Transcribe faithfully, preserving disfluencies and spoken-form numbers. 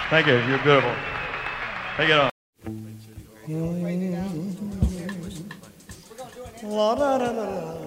Thank you. You're beautiful. Take it on. La, da, da, da, da.